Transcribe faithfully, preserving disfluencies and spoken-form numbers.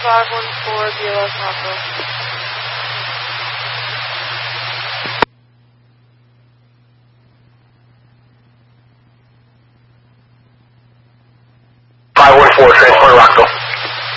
five one four, B L S Papa. five one four, transport Rockville.